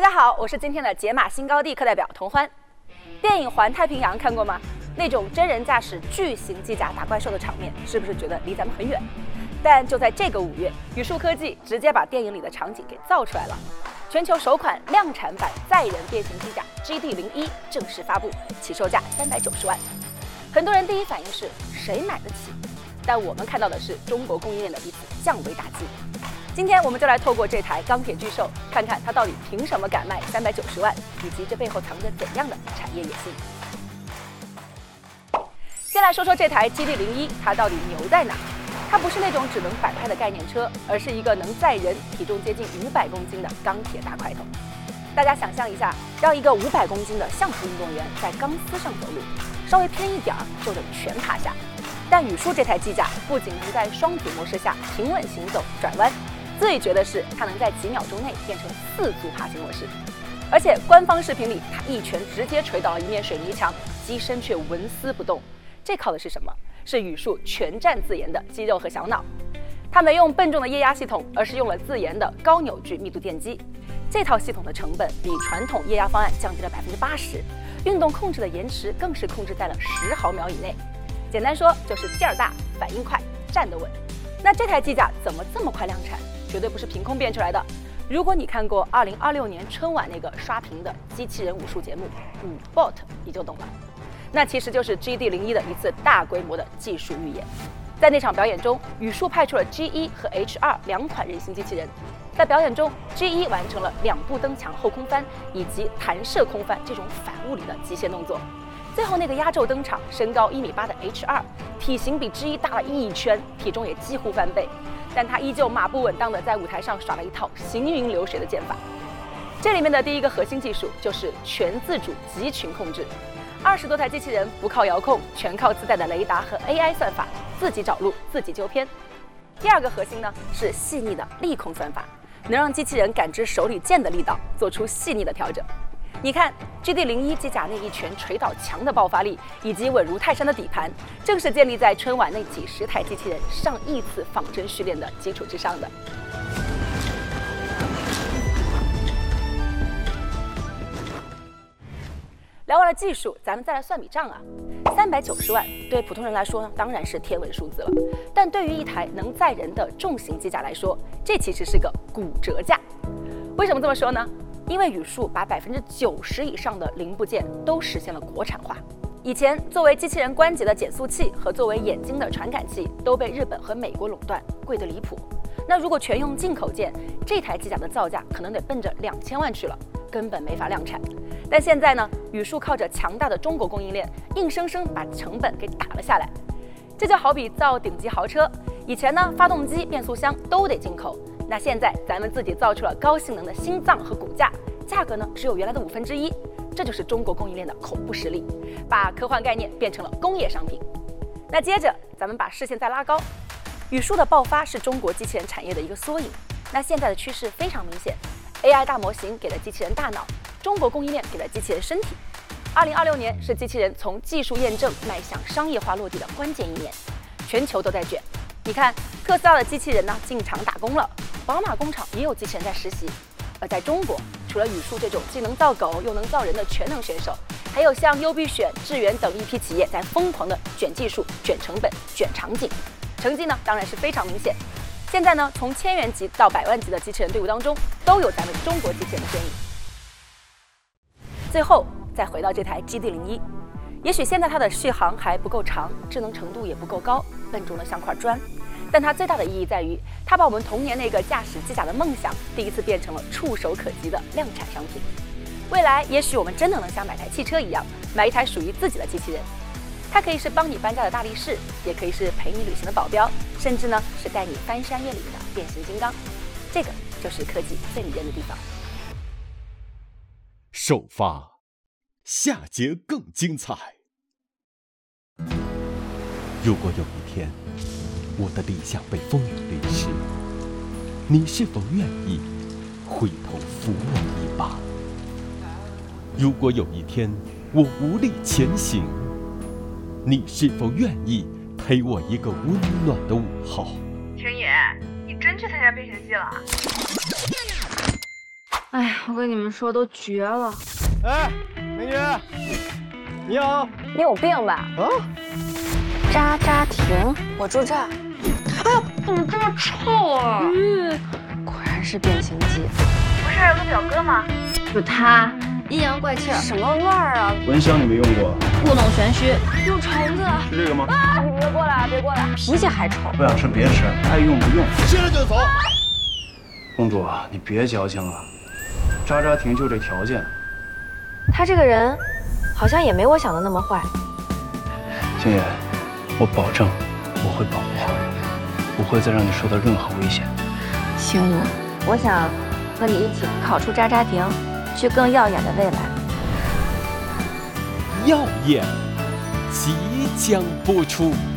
家好，我是今天的解码新高地课代表童欢。电影《环太平洋》看过吗？那种真人驾驶巨型机甲打怪兽的场面，是不是觉得离咱们很远？但就在这个5月，宇树科技直接把电影里的场景给造出来了。全球首款量产版载人变形机甲 GD01 正式发布，起售价390万。很多人第一反应是谁买得起？但我们看到的是中国供应链的一次降维打击。今天我们就来透过这台钢铁巨兽，看看它到底凭什么敢卖390万，以及这背后藏着怎样的产业野心。先来说说这台 GD01，它到底牛在哪？它不是那种只能摆拍的概念车，而是一个能载人、体重接近500公斤的钢铁大块头。大家想象一下，让一个500公斤的相扑运动员在钢丝上走路，稍微偏一点就得全趴下。但宇树这台机甲不仅能在双组模式下平稳行走、转弯，最绝的是它能在几秒钟内变成4组爬行模式。而且官方视频里，它一拳直接锤倒了一面水泥墙，机身却纹丝不动。这靠的是什么？是宇树全站自研的肌肉和小脑。它没用笨重的液压系统，而是用了自研的高扭矩密度电机。这套系统的成本比传统液压方案降低了80%，运动控制的延迟更是控制在了10毫秒以内。简单说就是劲儿大、反应快、站得稳。那这台机甲怎么这么快量产？绝对不是凭空变出来的。如果你看过2026年春晚那个刷屏的机器人武术节目《Bot》，你就懂了。那其实就是 GD01 的一次大规模的技术预演。在那场表演中，宇树派出了 G1 和 H2 2款人形机器人。在表演中 ，G1 完成了2步蹬墙后空翻以及弹射空翻这种反物理的极限动作。最后那个压轴登场，身高1.8米的 H2， 体型比 G1 大了1圈，体重也几乎翻倍，但他依旧马不稳当地在舞台上耍了一套行云流水的剑法。这里面的第一个核心技术就是全自主集群控制，20多台机器人不靠遥控，全靠自带的雷达和 AI 算法，自己找路，自己纠偏。第二个核心呢是细腻的力控算法，能让机器人感知手里剑的力道，做出细腻的调整。你看 GD01 机甲那一拳锤倒墙的爆发力，以及稳如泰山的底盘，正是建立在春晚那几10台机器人上亿次仿真训练的基础之上的。聊完了技术，咱们再来算笔账啊。390万对普通人来说呢，当然是天文数字了，但对于一台能载人的重型机甲来说，这其实是个骨折价。为什么这么说呢？因为宇树把90%以上的零部件都实现了国产化。以前作为机器人关节的减速器和作为眼睛的传感器都被日本和美国垄断，贵得离谱。那如果全用进口件，这台机甲的造价可能得奔着2000万去了，根本没法量产。但现在呢，宇树靠着强大的中国供应链，硬生生把成本给打了下来。这就好比造顶级豪车，以前呢发动机、变速箱都得进口，那现在咱们自己造出了高性能的心脏和骨架，价格呢只有原来的1/5，这就是中国供应链的恐怖实力，把科幻概念变成了工业商品。那接着咱们把视线再拉高，宇树的爆发是中国机器人产业的一个缩影。那现在的趋势非常明显 ，AI 大模型给了机器人大脑，中国供应链给了机器人身体。2026年是机器人从技术验证迈向商业化落地的关键1年，全球都在卷。你看，特斯拉的机器人呢进厂打工了，宝马工厂也有机器人在实习。而在中国，除了宇树这种既能造狗又能造人的全能选手，还有像优必选、智源等一批企业在疯狂的卷技术、卷成本、卷场景，成绩呢当然是非常明显。现在呢，从1000元级到100万级的机器人队伍当中，都有咱们中国机器人的身影。最后再回到这台 GD01， 也许现在它的续航还不够长，智能程度也不够高，笨重的像块砖。但它最大的意义在于，它把我们童年那个驾驶机甲的梦想，第一次变成了触手可及的量产商品。未来也许我们真的能像买台汽车一样，买一台属于自己的机器人。它可以是帮你搬家的大力士，也可以是陪你旅行的保镖，甚至呢是带你翻山越岭的变形金刚。这个就是科技最迷人的地方。 首发，下节更精彩。如果有一天，我的理想被风雨淋湿，你是否愿意回头扶我一把？如果有一天我无力前行，你是否愿意陪我一个温暖的午后？ 陈野，你真去参加变形记了？ 哎呀，我跟你们说，都绝了。 哎，美女，你好。 你有病吧？ 啊？ 渣渣亭， 我住这儿。 哎呦，怎么这么臭啊？果然是变形记。不是有个表哥吗？就他，阴阳怪气儿， 什么味儿啊？ 蚊香你没用过？ 故弄玄虚，有虫子。 是这个吗？ 啊！你别过来，别过来，脾气还臭。 不想吃别吃，爱用不用，接着就走。公主，你别矫情了，渣渣亭就这条件。 他这个人，好像也没我想的那么坏。 星野，我保证我会保护好你，不会再让你受到任何危险。 星武，我想和你一起考出渣渣亭，去更耀眼的未来。 耀眼即将播出。